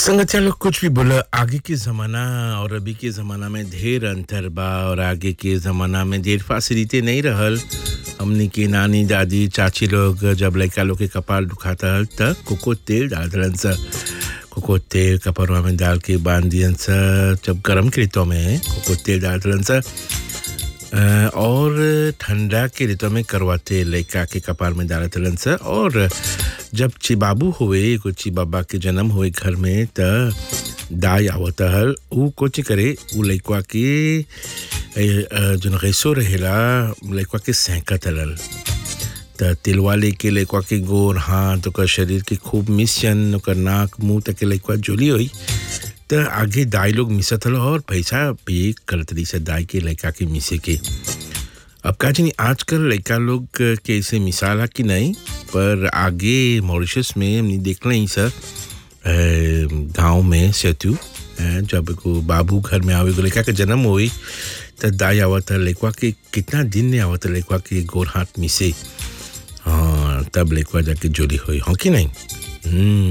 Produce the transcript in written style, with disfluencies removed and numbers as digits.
संगतिया लोग कुछ भी बोला आगे के ज़माना और अभी के ज़माना में ढेर अंतर बा और आगे के ज़माना में ढेर फैसिलिटी नहीं रहल हमनी के नानी दादी चाची लोग जब लड़का लोग के कपाल दुखाता हल त कोको तेल डाल दलन सा कोको तेल कपड़वा में डाल के बांध दियन सा जब गरम के ऋतु में कोको तेल डाल दलन सा और ठंडा के ऋतु में करवा तेल लड़का के कपाल में डाल दलन सा और जब चिबाबू हुए को चिबाबा के जन्म हुए घर में त दाई आवत हल ऊ कुछ करे ऊ लइकवा के जन गैसो रहेला लइकवा के सेंकत हल त तिलवा लेके लइकवा के गोर हाथ ओकर शरीर के खूब मिशन ओकर नाक मुंह तक लइकवा जोली होई त आगे दाई लोग मिसत हल और पैसा पे करत रही से दाई के लइका के मिसे के अब का जानी आजकल लइका लोग के ऐसे मिसाला कि नहीं पर आगे मॉरिशस में हमने देखना ही सर गांव में सेतु जब को बाबू घर में आवे को लड़का का जन्म हुई त दाई आवत लड़का के कितना दिन ने आवत लड़का के गोर हाथ मिसे हाँ तब लड़का जाके जोली हुई हो कि नहीं